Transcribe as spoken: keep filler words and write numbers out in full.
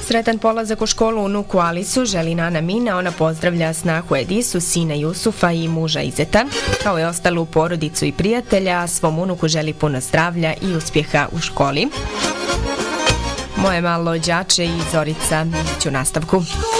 Sretan polazak u školu unuku Alisu želi Nana Mina. Ona pozdravlja snahu Edisu, sina Jusufa i muža Izeta, kao i ostalu porodicu i prijatelja. Svom unuku želi puno zdravlja i uspjeha u školi. Moje malo đače i Zorica ću nastavku.